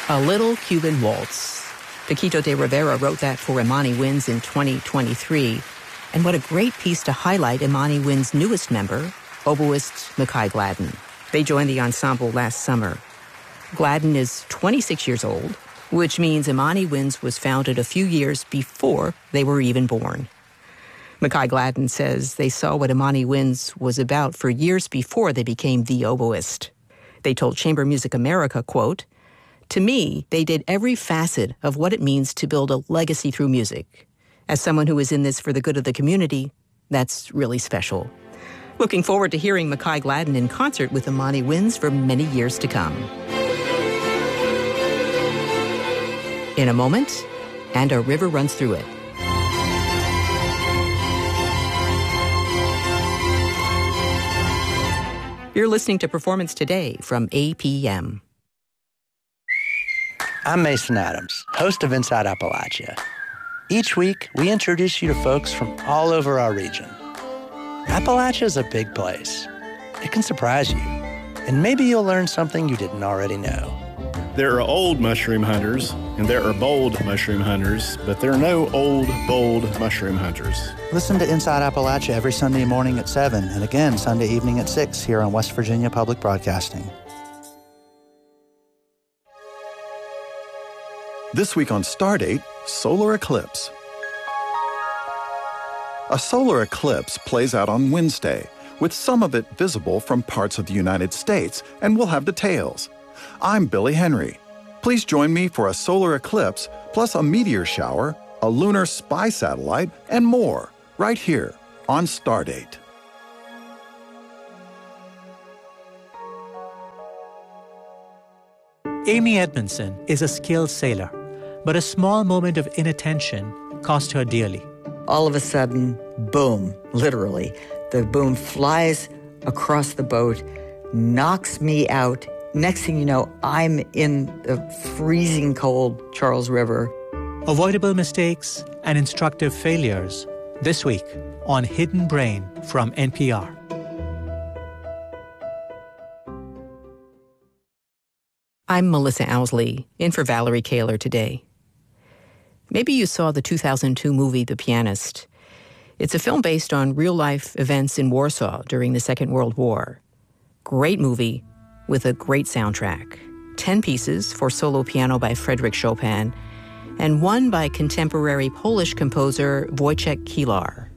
A Little Cuban Waltz. Paquito de Rivera wrote that for Imani Winds in 2023. And what a great piece to highlight Imani Winds' newest member, oboist Mekhi Gladden. They joined the ensemble last summer. Gladden is 26 years old, which means Imani Winds was founded a few years before they were even born. Mekhi Gladden says they saw what Imani Winds was about for years before they became the oboist. They told Chamber Music America, quote, "To me, they did every facet of what it means to build a legacy through music. As someone who is in this for the good of the community, that's really special." Looking forward to hearing Mekhi Gladden in concert with Imani Winds for many years to come. In a moment, And a River Runs Through It. You're listening to Performance Today from APM. I'm Mason Adams, host of Inside Appalachia. Each week, we introduce you to folks from all over our region. Appalachia is a big place. It can surprise you, and maybe you'll learn something you didn't already know. There are old mushroom hunters, and there are bold mushroom hunters, but there are no old, bold mushroom hunters. Listen to Inside Appalachia every Sunday morning at 7, and again Sunday evening at 6 here on West Virginia Public Broadcasting. This week on Stardate, solar eclipse. A solar eclipse plays out on Wednesday, with some of it visible from parts of the United States, and we'll have details. I'm Billy Henry. Please join me for a solar eclipse, plus a meteor shower, a lunar spy satellite, and more, right here on Stardate. Amy Edmondson is a skilled sailor, but a small moment of inattention cost her dearly. All of a sudden, boom, literally, the boom flies across the boat, knocks me out. Next thing you know, I'm in the freezing cold Charles River. Avoidable mistakes and instructive failures. This week on Hidden Brain from NPR. I'm Melissa Owsley, in for Valerie Kaler today. Maybe you saw the 2002 movie The Pianist. It's a film based on real-life events in Warsaw during the Second World War. Great movie with a great soundtrack. 10 pieces for solo piano by Frédéric Chopin, and one by contemporary Polish composer Wojciech Kilar.